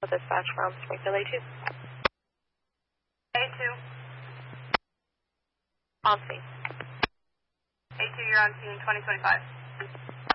Dispatch from Springfield A2. A2. On scene. A2, you're on scene 2025.